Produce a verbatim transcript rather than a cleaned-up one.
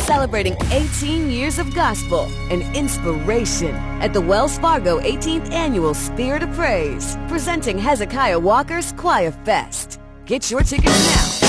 celebrating eighteen years of gospel and inspiration at the Wells Fargo eighteenth Annual Spirit of Praise, presenting Hezekiah Walker's Choir Fest. Get your tickets now